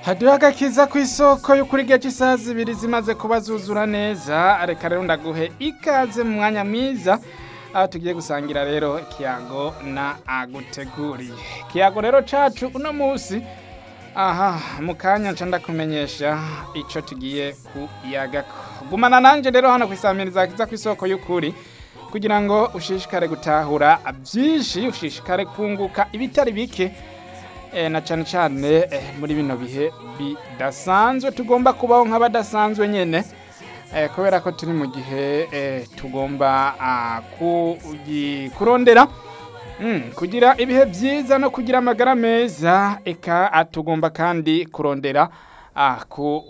Haduha agakiza ku isoko y'ukuri igihe cy'isaha zibiri zimaze kuba zuzura neza, reka rero ndaguhe ikaze mu mwanya mwiza aho tugiye gusangira rero ikiyago na aguteguriye. Ikiyago rero cacu uno musi mu kanya nca ndakumenyesha ico tugiye kuyagako. Gumana nanje rero hano kwisamiriza agakiza ku isoko y'ukuri kugira ngo ushishikare gutahura byinshi, ushishikare kunguka ibitari bike na cane muri bino bihe bidasanzwe tugomba kubaho nk'abadasanzwe nyene, kubera ko turi mu gihe tugomba kurondera kugira ibihe byiza no kugira amagara meza, eka tugomba kandi kurondera